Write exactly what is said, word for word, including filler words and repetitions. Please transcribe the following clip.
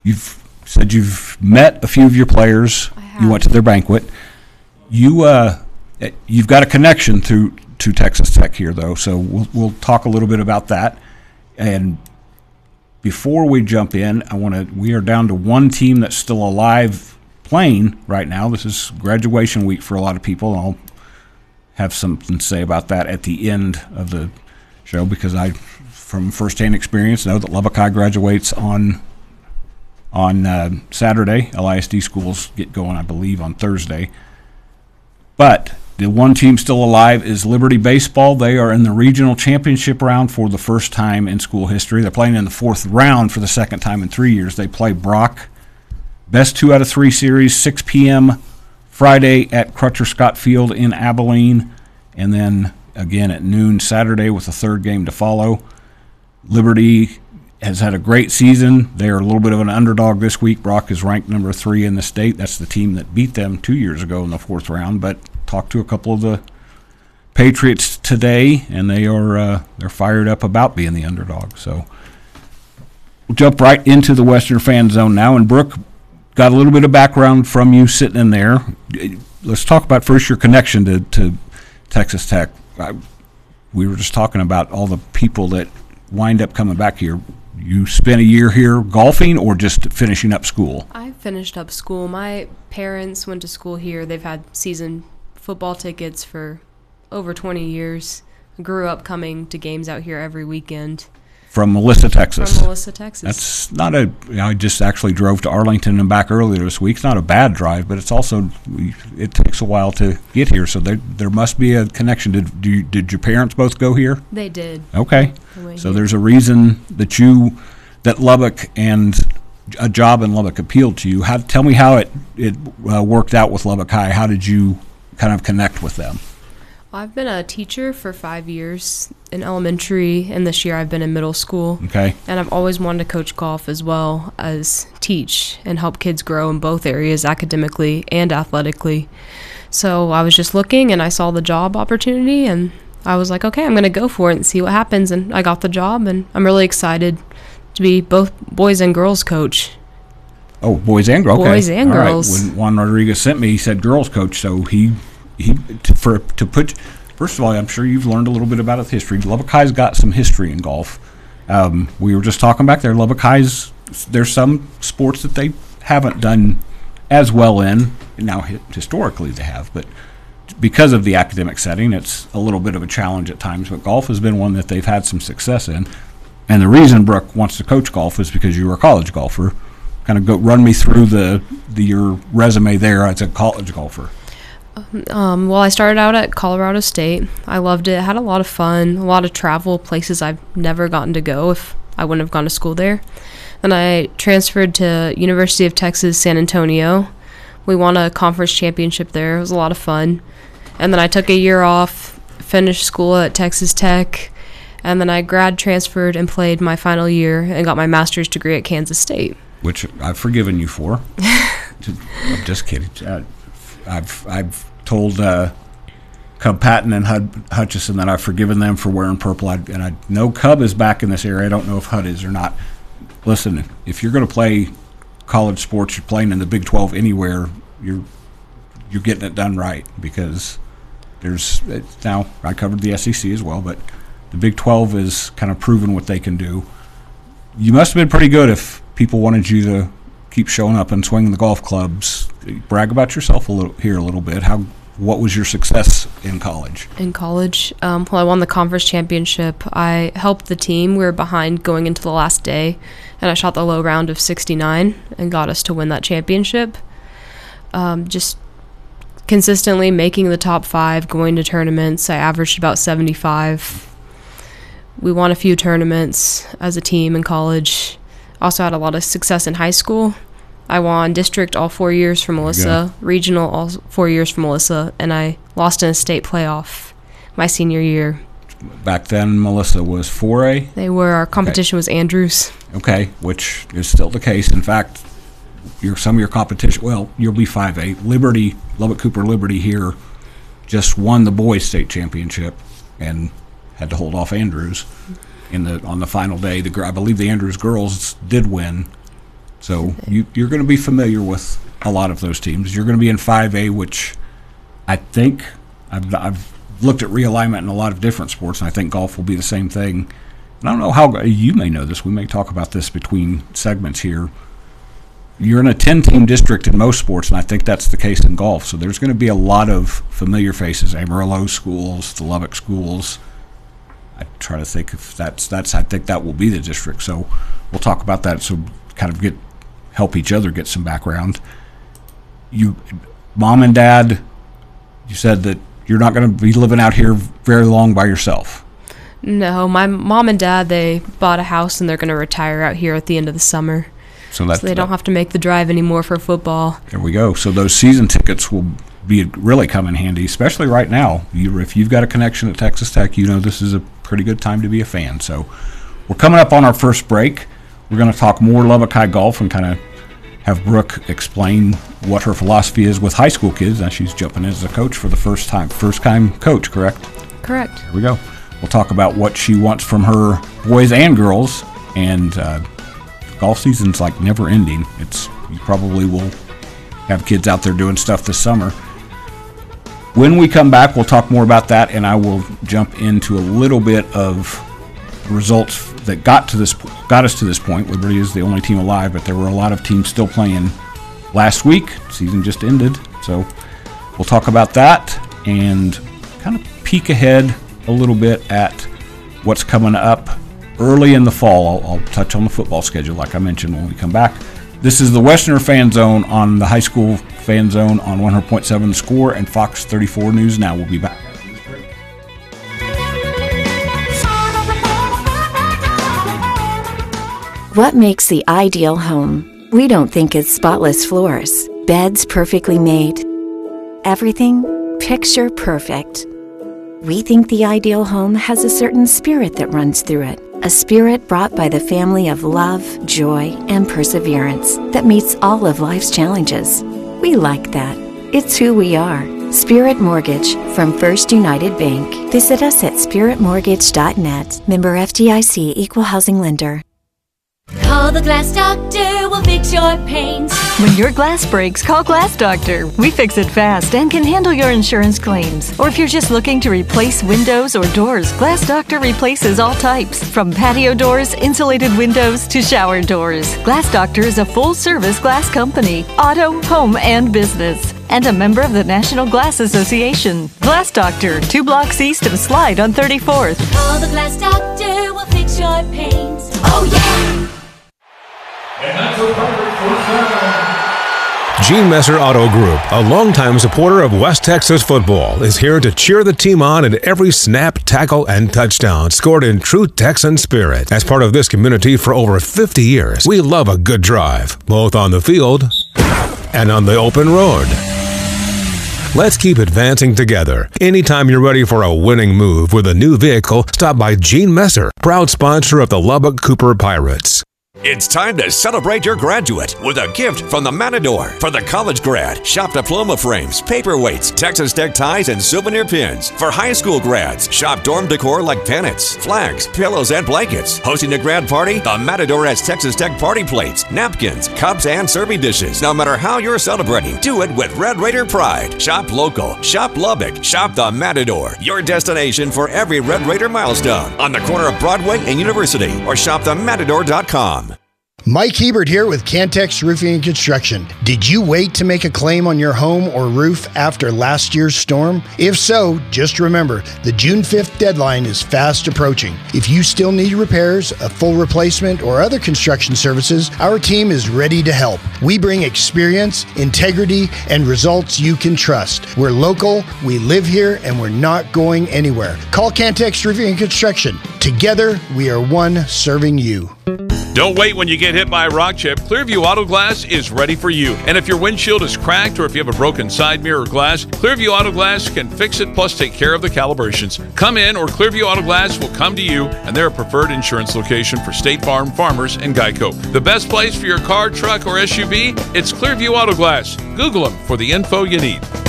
You've said you've met a few of your players. I have. You went to their banquet. You uh, you've got a connection through to Texas Tech here, though. So we'll we'll talk a little bit about that. And before we jump in, I want to. We are down to one team that's still alive playing right now. This is graduation week for a lot of people. And I'll have something to say about that at the end of the show because I, from firsthand experience, know that Lubbock High graduates on. On uh, Saturday. L I S D schools get going, I believe, on Thursday. But the one team still alive is Liberty Baseball. They are in the regional championship round for the first time in school history. They're playing in the fourth round for the second time in three years. They play Brock. Best two out of three series, six p.m. Friday at Crutcher Scott Field in Abilene. And then again at noon Saturday with a third game to follow. Liberty has had a great season. They are a little bit of an underdog this week. Brock is ranked number three in the state. That's the team that beat them two years ago in the fourth round. But talked to a couple of the Patriots today, and they are uh, they're fired up about being the underdog. So we'll jump right into the Western Fan Zone now. And Brooke, got a little bit of background from you sitting in there. Let's talk about first your connection to, to Texas Tech. I, we were just talking about all the people that wind up coming back here. You spent a year here golfing or just finishing up school? I finished up school. My parents went to school here. They've had season football tickets for over twenty years. I grew up coming to games out here every weekend. From Melissa, Texas? From Melissa, Texas. That's not a – I just actually drove to Arlington and back earlier this week. It's not a bad drive, but it's also – it takes a while to get here. So there there must be a connection. Did, do you, did your parents both go here? They did. Okay. So here. There's a reason that you – that Lubbock and a job in Lubbock appealed to you. How, tell me how it, it uh, worked out with Lubbock High. How did you kind of connect with them? Well, I've been a teacher for five years in elementary, and this year I've been in middle school. Okay. And I've always wanted to coach golf as well as teach and help kids grow in both areas, academically and athletically. So I was just looking, and I saw the job opportunity, and I was like, okay, I'm going to go for it and see what happens. And I got the job, and I'm really excited to be both boys and girls coach. Oh, boys and girls. Okay. Boys and All girls. Right. When Juan Rodriguez sent me, he said girls coach, so he he to, for to put. First of all, I'm sure you've learned a little bit about its history. Lubbock High's got some history in golf. Um, we were just talking back there. Lubbock High's, there's some sports that they haven't done as well in. Now, historically they have, but because of the academic setting, it's a little bit of a challenge at times. But golf has been one that they've had some success in. And the reason Brooke wants to coach golf is because you were a college golfer. Kind of go run me through the, the your resume there as a college golfer. Um, well, I started out at Colorado State. I loved it. Had a lot of fun, a lot of travel, places I've never gotten to go if I wouldn't have gone to school there. Then I transferred to University of Texas, San Antonio. We won a conference championship there. It was a lot of fun. And then I took a year off, finished school at Texas Tech, and then I grad transferred and played my final year and got my master's degree at Kansas State. Which I've forgiven you for. I'm just kidding. Uh, I've I've told uh, Cub Patton and Hud Hutchison that I've forgiven them for wearing purple. I, and I know Cub is back in this area. I don't know if Hud is or not. Listen, if you're going to play college sports, you're playing in the Big twelve anywhere, you're you're getting it done right because there's now I covered the S E C as well, but the Big twelve is kind of proven what they can do. You must have been pretty good if people wanted you to keep showing up and swinging the golf clubs. Brag about yourself a little here a little bit. How what was your success in college? In college, um, well, I won the conference championship. I helped the team. We were behind going into the last day, and I shot the low round of sixty-nine and got us to win that championship. Um, just consistently making the top five, going to tournaments. I averaged about seventy-five. We won a few tournaments as a team in college. Also had a lot of success in high school. I won district all four years for Melissa, regional all four years for Melissa, and I lost in a state playoff my senior year. Back then, Melissa was four A? They were. Our competition okay. was Andrews. Okay, which is still the case. In fact, your some of your competition, well, you'll be five A. Liberty, Lubbock Cooper Liberty here just won the boys state championship and had to hold off Andrews in the on the final day. The I believe the Andrews girls did win So you, you're going to be familiar with a lot of those teams. You're going to be in five A, which I think I've, I've looked at realignment in a lot of different sports, and I think golf will be the same thing. And I don't know how you may know this. We may talk about this between segments here. You're in a ten-team district in most sports, and I think that's the case in golf. So there's going to be a lot of familiar faces. Amarillo schools, the Lubbock schools. I try to think if that's that's. I think that will be the district. So we'll talk about that. So kind of get help each other get some background. You, mom and dad, you said that you're not going to be living out here very long by yourself. No, my mom and dad, they bought a house and they're going to retire out here at the end of the summer. So, that's, so they don't have to make the drive anymore for football. There we go. So those season tickets will be really come in handy, especially right now. You, if you've got a connection at Texas Tech, you know this is a pretty good time to be a fan. So we're coming up on our first break. We're going to talk more Lubbock High golf and kind of have Brooke explain what her philosophy is with high school kids. Now she's jumping in as a coach for the first time. First time coach, correct? Correct. There we go. We'll talk about what she wants from her boys and girls, and uh, golf season's like never ending. It's you probably will have kids out there doing stuff this summer. When we come back, we'll talk more about that, and I will jump into a little bit of results that got to this got us to this point. Liberty is the only team alive, but there were a lot of teams still playing last week. Season just ended, so we'll talk about that and kind of peek ahead a little bit at what's coming up early in the fall. I'll, I'll touch on the football schedule like I mentioned when we come back. This is the Westerner Fan Zone on the High School Fan Zone on one hundred point seven The Score and Fox thirty-four News Now. We'll be back. What makes the ideal home? We don't think it's spotless floors, beds perfectly made, everything picture perfect. We think the ideal home has a certain spirit that runs through it, a spirit brought by the family of love, joy, and perseverance that meets all of life's challenges. We like that. It's who we are. Spirit Mortgage from First United Bank. Visit us at spirit mortgage dot net. Member F D I C, Equal Housing Lender. Call the Glass Doctor, we'll fix your pains. When your glass breaks, call Glass Doctor. We fix it fast and can handle your insurance claims. Or if you're just looking to replace windows or doors, Glass Doctor replaces all types, from patio doors, insulated windows, to shower doors. Glass Doctor is a full-service glass company, auto, home, and business, and a member of the National Glass Association. Glass Doctor, two blocks east of Slide on thirty-fourth. Call the Glass Doctor, we'll fix your pains. Oh, yeah! And that's a record for seven. Gene Messer Auto Group, a longtime supporter of West Texas football, is here to cheer the team on in every snap, tackle, and touchdown scored in true Texan spirit. As part of this community for over fifty years, we love a good drive, both on the field and on the open road. Let's keep advancing together. Anytime you're ready for a winning move with a new vehicle, stop by Gene Messer, proud sponsor of the Lubbock Cooper Pirates. It's time to celebrate your graduate with a gift from the Matador. For the college grad, shop diploma frames, paperweights, Texas Tech ties, and souvenir pins. For high school grads, shop dorm decor like pennants, flags, pillows, and blankets. Hosting a grad party, the Matador has Texas Tech party plates, napkins, cups, and serving dishes. No matter how you're celebrating, do it with Red Raider pride. Shop local, shop Lubbock, shop the Matador. Your destination for every Red Raider milestone on the corner of Broadway and University, or shop the matador dot com. Mike Hebert here with Cantex Roofing and Construction. Did you wait to make a claim on your home or roof after last year's storm? If so, just remember, the June fifth deadline is fast approaching. If you still need repairs, a full replacement, or other construction services, our team is ready to help. We bring experience, integrity, and results you can trust. We're local, we live here, and we're not going anywhere. Call Cantex Roofing and Construction. Together, we are one serving you. Don't wait when you get hit by a rock chip. Clearview Auto Glass is ready for you. And if your windshield is cracked or if you have a broken side mirror glass, Clearview Auto Glass can fix it plus take care of the calibrations. Come in or Clearview Auto Glass will come to you, and they're a preferred insurance location for State Farm, Farmers, and Geico. The best place for your car, truck, or S U V? It's Clearview Auto Glass. Google them for the info you need.